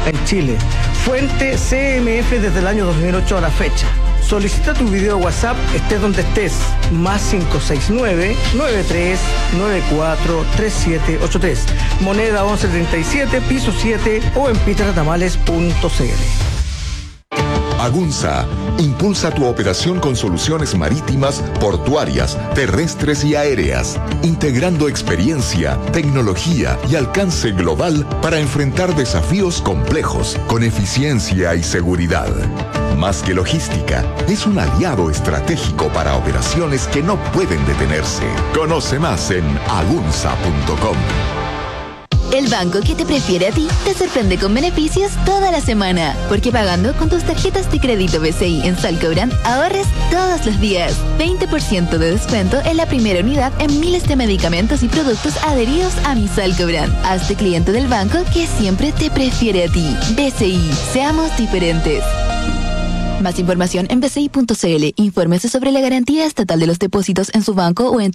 en Chile. Fuente CMF desde el año 2008 a la fecha. Solicita tu video WhatsApp, estés donde estés. Más 569-9394-3783. Moneda 1137, piso 7 o en pitratamales.cl. Agunza impulsa tu operación con soluciones marítimas, portuarias, terrestres y aéreas, integrando experiencia, tecnología y alcance global para enfrentar desafíos complejos con eficiencia y seguridad. Más que logística, es un aliado estratégico para operaciones que no pueden detenerse. Conoce más en agunza.com. El banco que te prefiere a ti te sorprende con beneficios toda la semana. Porque pagando con tus tarjetas de crédito BCI en Salcobrand, ahorres todos los días. 20% de descuento en la primera unidad en miles de medicamentos y productos adheridos a mi Salcobrand. Hazte cliente del banco que siempre te prefiere a ti. BCI, seamos diferentes. Más información en bci.cl. Infórmese sobre la garantía estatal de los depósitos en su banco o en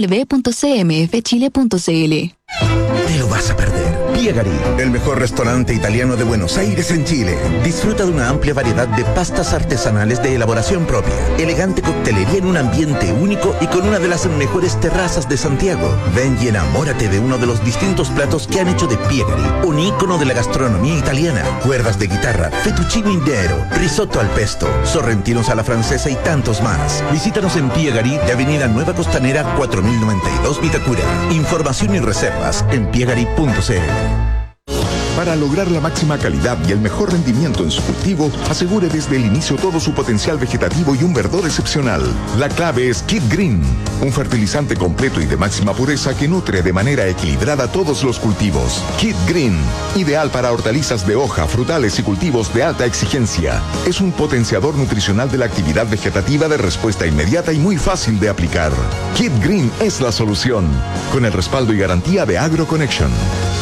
www.cmfchile.cl. Te lo vas a perder. Piegari, el mejor restaurante italiano de Buenos Aires en Chile. Disfruta de una amplia variedad de pastas artesanales de elaboración propia, elegante coctelería en un ambiente único y con una de las mejores terrazas de Santiago. Ven y enamórate de uno de los distintos platos que han hecho de Piegari un ícono de la gastronomía italiana. Cuerdas de guitarra, fettuccine intero, risotto al pesto, sorrentinos a la francesa y tantos más. Visítanos en Piegari de Avenida Nueva Costanera 4092 Vitacura. Información y reservas en piegari.cl. Para lograr la máxima calidad y el mejor rendimiento en su cultivo, asegure desde el inicio todo su potencial vegetativo y un verdor excepcional. La clave es Kid Green, un fertilizante completo y de máxima pureza que nutre de manera equilibrada todos los cultivos. Kid Green, ideal para hortalizas de hoja, frutales y cultivos de alta exigencia. Es un potenciador nutricional de la actividad vegetativa de respuesta inmediata y muy fácil de aplicar. Kid Green es la solución, con el respaldo y garantía de AgroConnection.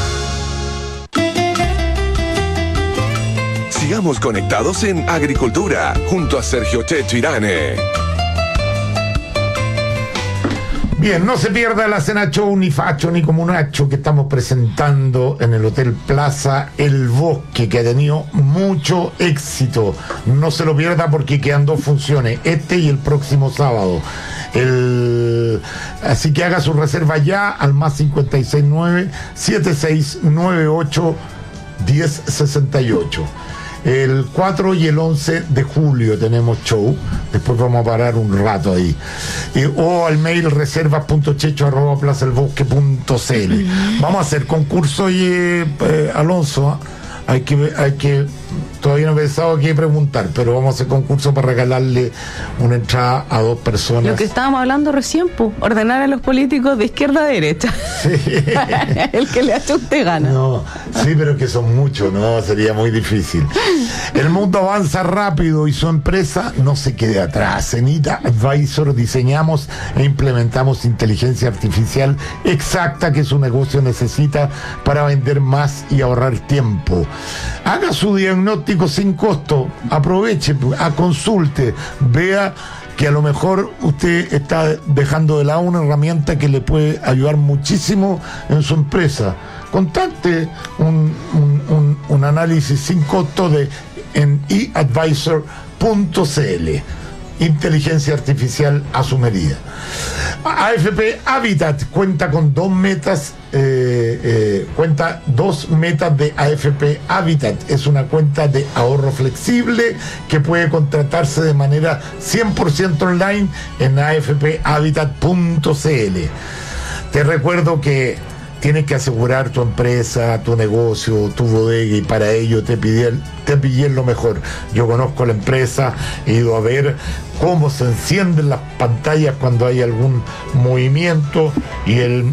Sigamos conectados en Agricultura, junto a Sergio Checho Irane. Bien, no se pierda la cena show ni facho ni comunacho que estamos presentando en el Hotel Plaza El Bosque, que ha tenido mucho éxito. No se lo pierda porque quedan 2 funciones, este y el próximo sábado. Así que haga su reserva ya al más 569-7698-1068. El 4 y el 11 de julio tenemos show. Después vamos a parar un rato ahí. O al mail reservas.checho@plazaelbosque.cl. Vamos a hacer concurso y Alonso, hay que todavía no he pensado qué preguntar, pero vamos a hacer concurso para regalarle una entrada a 2 personas. Lo que estábamos hablando recién, ordenar a los políticos de izquierda a derecha. Sí. El que le hace usted gana. No, sí, pero que son muchos, no, sería muy difícil. El mundo avanza rápido y su empresa no se quede atrás. En ITA Advisor diseñamos e implementamos inteligencia artificial exacta que su negocio necesita para vender más y ahorrar tiempo. Haga su diagnóstico sin costo, aproveche, consulte, vea que a lo mejor usted está dejando de lado una herramienta que le puede ayudar muchísimo en su empresa. Contacte un análisis sin costo en eadvisor.cl. Inteligencia artificial a su medida. AFP Habitat cuenta con 2 metas, cuenta 2 metas de AFP Habitat. Es una cuenta de ahorro flexible que puede contratarse de manera 100% online en afphabitat.cl. Te recuerdo que tienes que asegurar tu empresa, tu negocio, tu bodega, y para ello te pillé lo mejor. Yo conozco la empresa, he ido a ver cómo se encienden las pantallas cuando hay algún movimiento, y el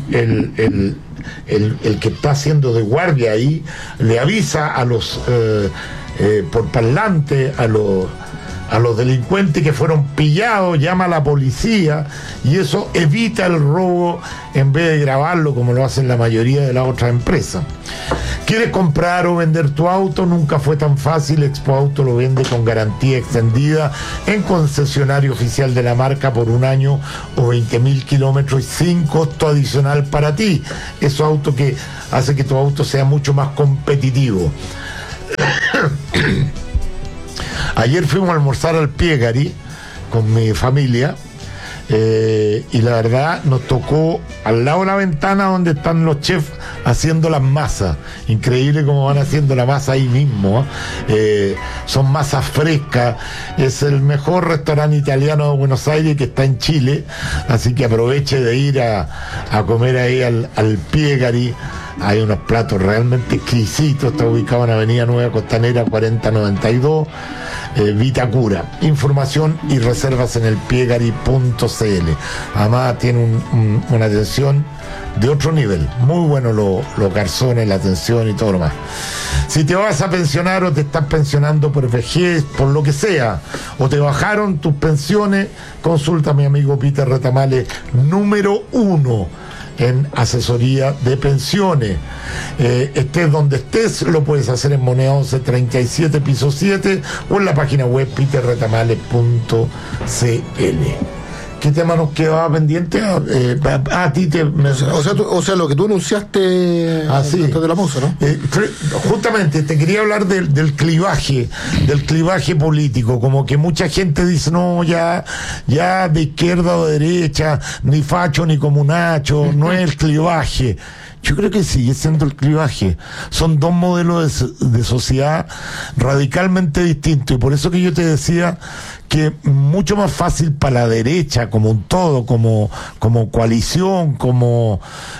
que está haciendo de guardia ahí le avisa a los por parlante a los delincuentes que fueron pillados, llama a la policía, y eso evita el robo en vez de grabarlo como lo hacen la mayoría de las otras empresas. ¿Quieres comprar o vender tu auto? Nunca fue tan fácil. Expo Auto lo vende con garantía extendida en concesionario oficial de la marca por 1 año o 20.000 kilómetros y sin costo adicional para ti. Eso auto que hace que tu auto sea mucho más competitivo. Ayer fuimos a almorzar al Piegari con mi familia. Y la verdad nos tocó al lado de la ventana donde están los chefs haciendo las masas. Increíble cómo van haciendo la masa ahí mismo. Son masas frescas. Es el mejor restaurante italiano de Buenos Aires que está en Chile, así que aproveche de ir a comer ahí al Piegari. Hay unos platos realmente exquisitos. Está ubicado en Avenida Nueva Costanera 4092, Vitacura. Información y reservas en el piegari.cl. Además tiene una atención de otro nivel. Muy bueno los garzones, la atención y todo lo más. Si te vas a pensionar o te estás pensionando por vejez, por lo que sea, o te bajaron tus pensiones, consulta a mi amigo Peter Retamales, número 1 en asesoría de pensiones. Estés donde estés, lo puedes hacer en Moneda 11 37 piso 7 o en la página web peterretamales.cl. ¿Qué tema nos quedaba pendiente? A ti te... O sea, lo que tú anunciaste sí. Antes de la pausa, ¿no? Justamente te quería hablar del clivaje político, como que mucha gente dice, no, ya de izquierda o de derecha, ni facho ni comunacho, no es el clivaje. Yo creo que sigue siendo el clivaje. Son dos modelos de sociedad radicalmente distintos, y por eso que yo te decía que mucho más fácil para la derecha como un todo, como coalición, como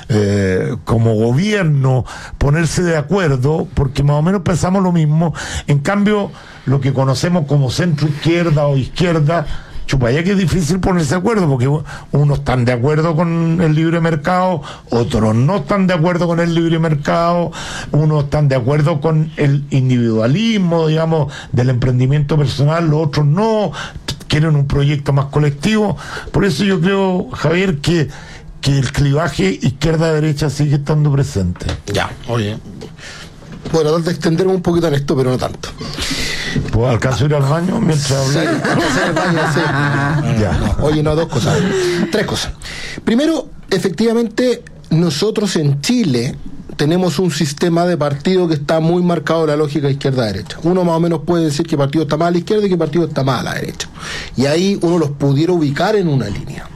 gobierno, ponerse de acuerdo, porque más o menos pensamos lo mismo. En cambio, lo que conocemos como centro izquierda o izquierda, chupaya que es difícil ponerse de acuerdo, porque unos están de acuerdo con el libre mercado, otros no están de acuerdo con el libre mercado, unos están de acuerdo con el individualismo, digamos, del emprendimiento personal, los otros no, quieren un proyecto más colectivo. Por eso yo creo, Javier, que el clivaje izquierda-derecha sigue estando presente. Ya, oye. Bueno, tratar de extenderme un poquito en esto, pero no tanto. ¿Pues alcanzo a ir al baño mientras hablé? Sí, alcanzo a ir al baño, sí. Ya. No, oye, no, dos cosas. Tres cosas. Primero, efectivamente, nosotros en Chile tenemos un sistema de partido que está muy marcado en la lógica izquierda-derecha. Uno más o menos puede decir que partido está más a la izquierda y que partido está más a la derecha. Y ahí uno los pudiera ubicar en una línea.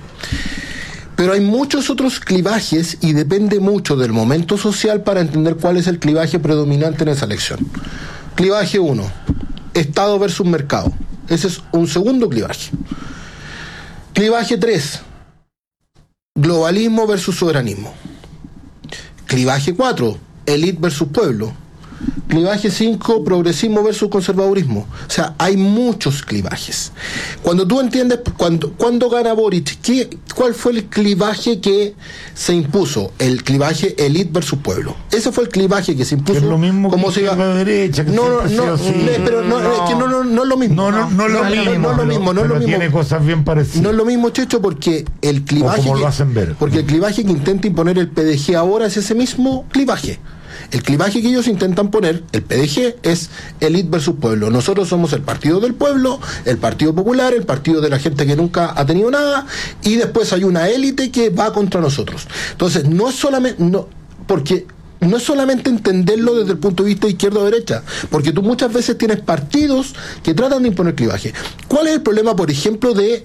Pero hay muchos otros clivajes y depende mucho del momento social para entender cuál es el clivaje predominante en esa elección. Clivaje 1, Estado versus mercado. Ese es un segundo clivaje. Clivaje 3, globalismo versus soberanismo. Clivaje 4, élite versus pueblo. Clivaje 5, progresismo versus conservadurismo. O sea, hay muchos clivajes. Cuando tú entiendes, cuando gana Boric, ¿cuál fue el clivaje que se impuso? El clivaje élite versus pueblo. Ese fue el clivaje que se impuso. Es lo mismo como que se iba... la derecha. Que pero es que no es lo mismo. No es lo mismo. Tiene cosas bien parecidas. No es lo mismo, Checho, porque el clivaje... O como lo hacen ver. Porque el clivaje que intenta imponer el PDG ahora es ese mismo clivaje. El clivaje que ellos intentan poner, el PDG, es élite versus pueblo. Nosotros somos el partido del pueblo, el partido popular, el partido de la gente que nunca ha tenido nada, y después hay una élite que va contra nosotros. Entonces, no es solamente entenderlo desde el punto de vista de izquierda o derecha, porque tú muchas veces tienes partidos que tratan de imponer clivaje. ¿Cuál es el problema, por ejemplo, de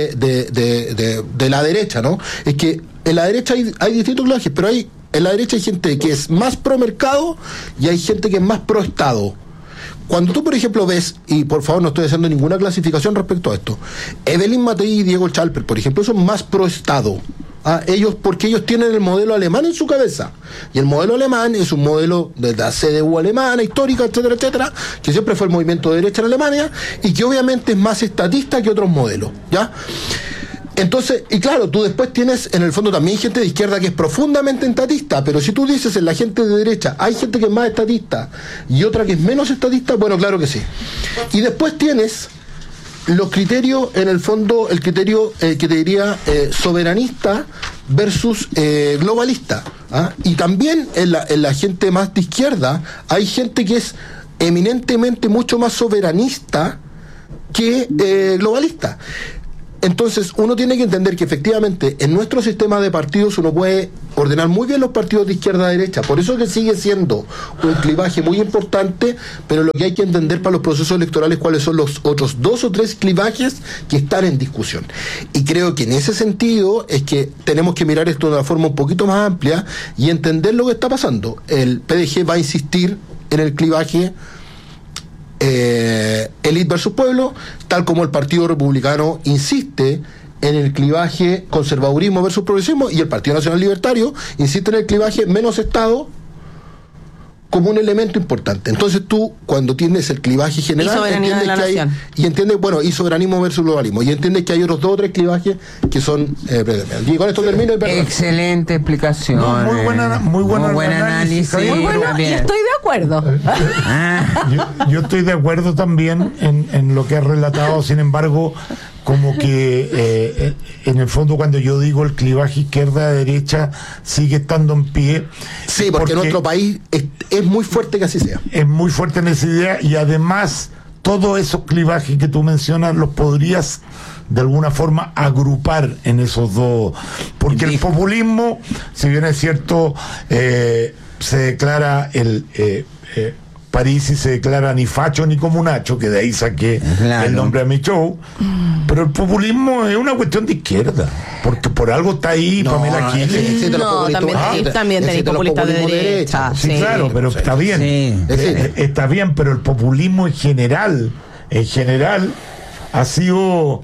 la derecha, no? Es que en la derecha hay distintos clivajes, pero en la derecha hay gente que es más pro mercado y hay gente que es más pro Estado. Cuando tú, por ejemplo, ves, y por favor no estoy haciendo ninguna clasificación respecto a esto, Evelyn Matei y Diego Chalper, por ejemplo, son más pro Estado. Porque ellos tienen el modelo alemán en su cabeza. Y el modelo alemán es un modelo de la CDU alemana, histórica, etcétera, etcétera, que siempre fue el movimiento de derecha en Alemania y que obviamente es más estatista que otros modelos, ¿ya? Entonces, y claro, tú después tienes en el fondo también gente de izquierda que es profundamente estatista, pero si tú dices en la gente de derecha hay gente que es más estatista y otra que es menos estatista, bueno, claro que sí. Y después tienes los criterios, en el fondo, el criterio que te diría soberanista versus globalista. Y también en la gente más de izquierda hay gente que es eminentemente mucho más soberanista que globalista. Entonces uno tiene que entender que efectivamente en nuestro sistema de partidos uno puede ordenar muy bien los partidos de izquierda a derecha, por eso que sigue siendo un clivaje muy importante, pero lo que hay que entender para los procesos electorales cuáles son los otros 2 o 3 clivajes que están en discusión. Y creo que en ese sentido es que tenemos que mirar esto de una forma un poquito más amplia y entender lo que está pasando. El PDG va a insistir en el clivaje élite versus pueblo, tal como el Partido Republicano insiste en el clivaje conservadurismo versus progresismo, y el Partido Nacional Libertario insiste en el clivaje menos Estado como un elemento importante. Entonces tú, cuando tienes el clivaje general, entiendes que hay, y entiendes, y soberanismo versus globalismo, y entiendes que hay otros 2 o 3 clivajes que son y con esto termino. Excelente explicación. Muy buen análisis. Muy bueno, y estoy de acuerdo. Yo estoy de acuerdo también en lo que has relatado, sin embargo, como que en el fondo cuando yo digo el clivaje izquierda-derecha sigue estando en pie. Sí, porque en nuestro país es muy fuerte que así sea. Es muy fuerte en esa idea, y además todos esos clivajes que tú mencionas los podrías de alguna forma agrupar en esos 2, porque el populismo, si bien es cierto, se declara Parisi se declara ni facho ni comunacho, que de ahí saqué el nombre a mi show, pero el populismo es una cuestión de izquierda, porque por algo está ahí Pamela Giles. También tenéis populistas de derecha. Sí, claro, pero está bien. Está bien, pero el populismo en general ha sido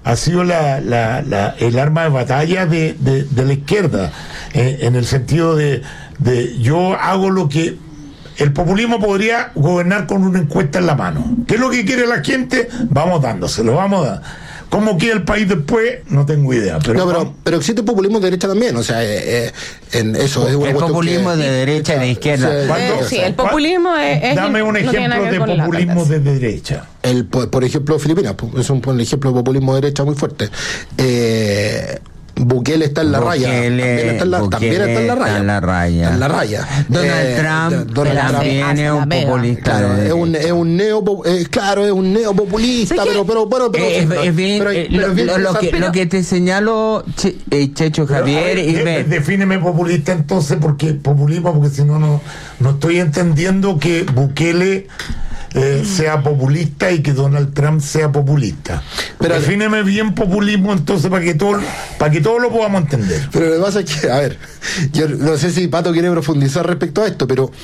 el arma de batalla de la izquierda, en el sentido de yo hago lo que el populismo podría gobernar con una encuesta en la mano. ¿Qué es lo que quiere la gente? Vamos dándoselo, vamos a dar. ¿Cómo queda el país después? No tengo idea. Pero existe populismo de derecha también, o sea, en eso es una el populismo de derecha y de izquierda. Sí, el populismo es dame un ejemplo de populismo de derecha. Por ejemplo, Filipinas es un ejemplo de populismo de derecha muy fuerte. Bukele está en la raya. También está en la raya. En la raya. Donald Trump también es un populista. Claro, es un neopopulista, pero es bien lo que te señalo, Checho Javier, y defíneme populista entonces, porque si no estoy entendiendo que Bukele sea populista y que Donald Trump sea populista. Pero defíneme bien populismo entonces para que todos lo podamos entender. Pero lo que pasa es que, a ver, yo no sé si Pato quiere profundizar respecto a esto, pero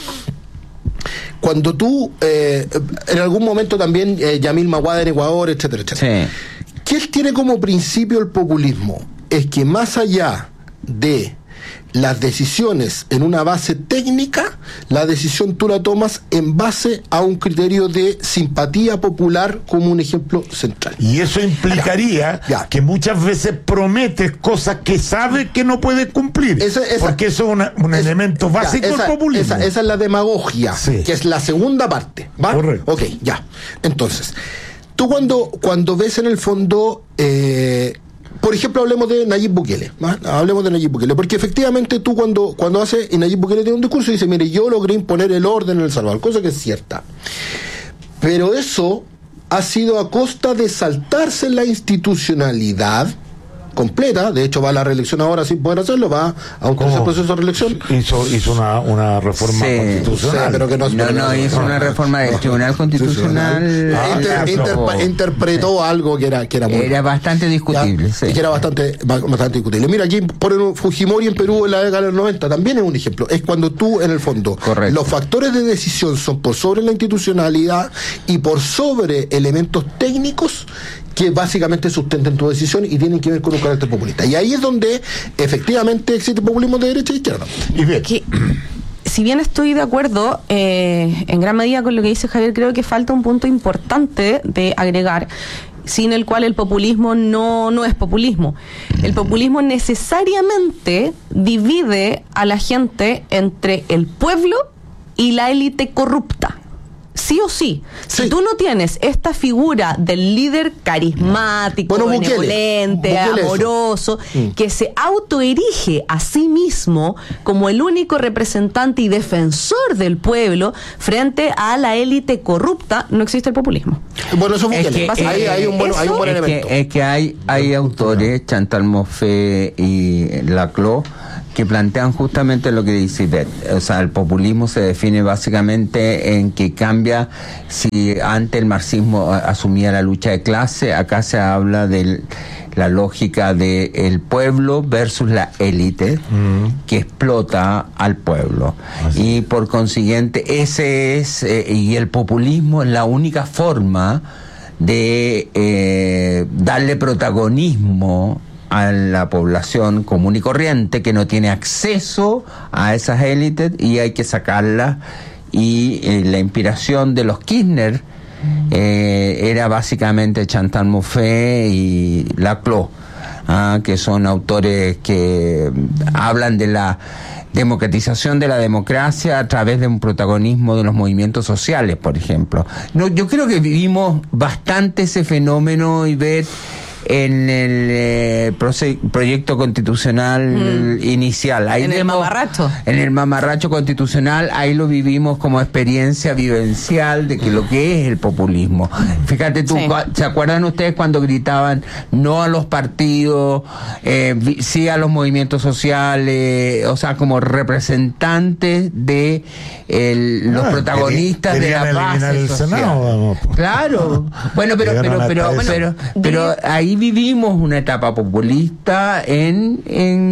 cuando tú en algún momento también Yamil Maguad en Ecuador, etcétera, etcétera. Sí. ¿Qué tiene como principio el populismo? Es que más allá de las decisiones en una base técnica, la decisión tú la tomas en base a un criterio de simpatía popular como un ejemplo central. Y eso implicaría que muchas veces prometes cosas que sabes que no puedes cumplir, porque eso es un elemento básico del populismo. Esa es la demagogia, que es la segunda parte, ¿va? Correcto. Ok, ya. Entonces, tú cuando ves en el fondo... por ejemplo, hablemos de Nayib Bukele, porque efectivamente tú cuando haces, y Nayib Bukele tiene un discurso y dice, mire, yo logré imponer el orden en El Salvador, cosa que es cierta, pero eso ha sido a costa de saltarse la institucionalidad completa. De hecho va a la reelección ahora sin poder hacerlo, va a un tercer proceso de reelección. Hizo una reforma constitucional. Pero que no hizo una reforma del Tribunal Constitucional. Interpretó algo que era bastante discutible. Que era bastante discutible. Mira, aquí ponen Fujimori en Perú en la década del 90, también es un ejemplo. Es cuando tú, en el fondo, los factores de decisión son por sobre la institucionalidad y por sobre elementos técnicos que básicamente sustenten tu decisión y tienen que ver con un carácter populista. Y ahí es donde efectivamente existe populismo de derecha e izquierda. Y bien. Si bien estoy de acuerdo en gran medida con lo que dice Javier, creo que falta un punto importante de agregar, sin el cual el populismo no es populismo. El populismo necesariamente divide a la gente entre el pueblo y la élite corrupta. sí o sí. Si tú no tienes esta figura del líder carismático, benevolente, amoroso, que se autoerige a sí mismo como el único representante y defensor del pueblo frente a la élite corrupta, no existe el populismo. Bueno, eso hay un buen elemento. Es que hay autores, Chantal Mouffe y Laclau, que plantean justamente lo que dice Ivette. O sea, el populismo se define básicamente en que cambia. Si antes el marxismo asumía la lucha de clase, acá se habla de la lógica de el pueblo versus la élite que explota al pueblo. Y por consiguiente, ese es, y el populismo es la única forma de darle protagonismo a la población común y corriente que no tiene acceso a esas élites, y hay que sacarlas. Y la inspiración de los Kirchner era básicamente Chantal Mouffe y Laclau, que son autores que hablan de la democratización de la democracia a través de un protagonismo de los movimientos sociales, por ejemplo. No, yo creo que vivimos bastante ese fenómeno, Ivette, en el proyecto constitucional inicial. Ahí en el mamarracho. En el mamarracho constitucional, ahí lo vivimos como experiencia vivencial de que lo que es el populismo. Fíjate tú, ¿se acuerdan ustedes cuando gritaban no a los partidos, sí a los movimientos sociales, o sea, como representantes de los protagonistas de la base social? Senado, claro. Bueno, pero ahí vivimos una etapa populista en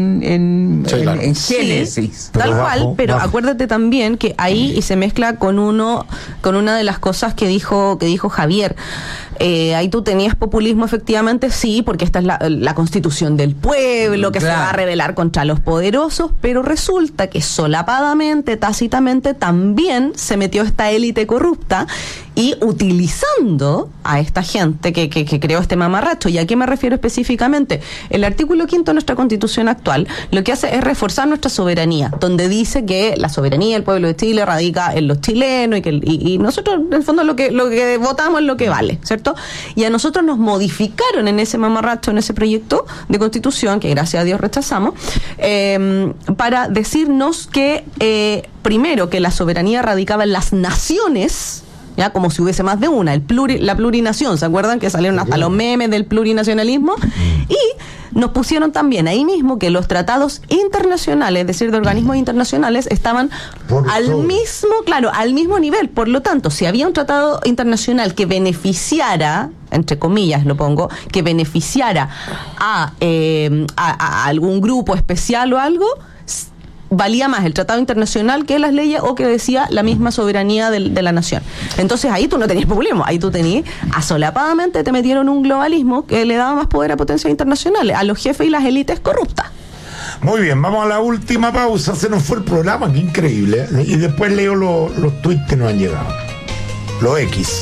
génesis. Tal cual, pero acuérdate también que ahí y se mezcla con una de las cosas que dijo Javier. Ahí tú tenías populismo, efectivamente, sí, porque esta es la constitución del pueblo, que se va a rebelar contra los poderosos, pero resulta que solapadamente, tácitamente, también se metió esta élite corrupta y utilizando a esta gente que creó este mamarracho. ¿Y a qué me refiero específicamente? El artículo 5 de nuestra constitución actual lo que hace es reforzar nuestra soberanía, donde dice que la soberanía del pueblo de Chile radica en los chilenos y nosotros, en el fondo, lo que votamos es lo que vale, ¿cierto? Y a nosotros nos modificaron en ese mamarracho, en ese proyecto de constitución, que gracias a Dios rechazamos, para decirnos que, primero, que la soberanía radicaba en las naciones, ya como si hubiese más de una, la plurinación, ¿se acuerdan? Que salieron hasta los memes del plurinacionalismo, y nos pusieron también ahí mismo que los tratados internacionales, es decir, de organismos internacionales, estaban al mismo nivel. Por lo tanto, si había un tratado internacional que beneficiara, entre comillas lo pongo, que beneficiara a algún grupo especial o algo, valía más el tratado internacional que las leyes o que decía la misma soberanía de la nación. Entonces ahí tú no tenías populismo, ahí tú tenías, asolapadamente te metieron un globalismo que le daba más poder a potencias internacionales, a los jefes y las élites corruptas. Muy bien, vamos a la última pausa. Se nos fue el programa, qué increíble, ¿eh? Y después leo los tweets que nos han llegado, los X.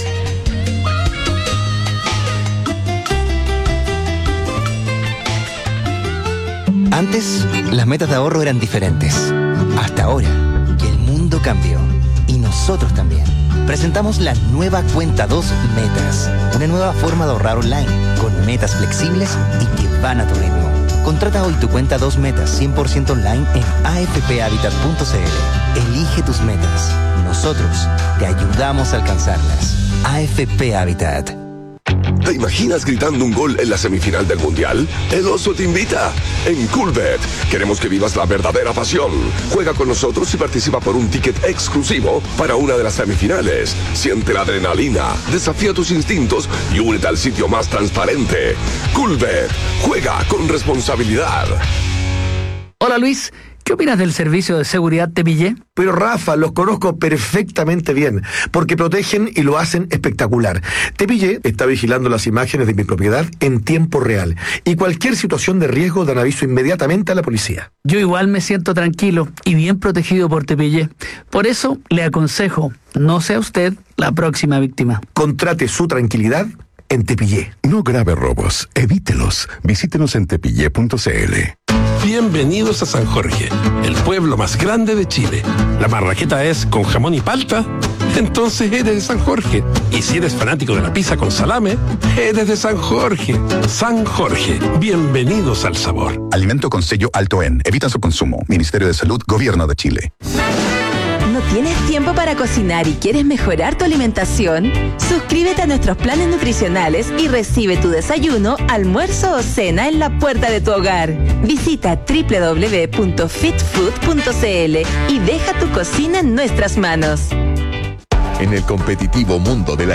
Antes, las metas de ahorro eran diferentes. Hasta ahora, que el mundo cambió. Y nosotros también. Presentamos la nueva Cuenta 2 Metas. Una nueva forma de ahorrar online, con metas flexibles y que van a tu ritmo. Contrata hoy tu Cuenta 2 Metas 100% online en afphabitat.cl. Elige tus metas. Nosotros te ayudamos a alcanzarlas. AFP Habitat. ¿Te imaginas gritando un gol en la semifinal del Mundial? El Oso te invita. En Coolbet queremos que vivas la verdadera pasión. Juega con nosotros y participa por un ticket exclusivo para una de las semifinales. Siente la adrenalina, desafía tus instintos y únete al sitio más transparente. Coolbet. Juega con responsabilidad. Hola Luis, ¿qué opinas del servicio de seguridad Tepillé? Pero Rafa, los conozco perfectamente bien, porque protegen y lo hacen espectacular. Tepillé está vigilando las imágenes de mi propiedad en tiempo real, y cualquier situación de riesgo dan aviso inmediatamente a la policía. Yo igual me siento tranquilo y bien protegido por Tepillé. Por eso le aconsejo, no sea usted la próxima víctima. Contrate su tranquilidad en Tepillé. No grave robos, evítelos. Visítenos en tepillé.cl. Bienvenidos a San Jorge, el pueblo más grande de Chile. ¿La marraqueta es con jamón y palta? Entonces eres de San Jorge. Y si eres fanático de la pizza con salame, eres de San Jorge. San Jorge, bienvenidos al sabor. Alimento con sello alto en. Evita su consumo. Ministerio de Salud, Gobierno de Chile. ¿No tienes tiempo para cocinar y quieres mejorar tu alimentación? Suscríbete a nuestros planes nutricionales y recibe tu desayuno, almuerzo o cena en la puerta de tu hogar. Visita www.fitfood.cl y deja tu cocina en nuestras manos. En el competitivo mundo de la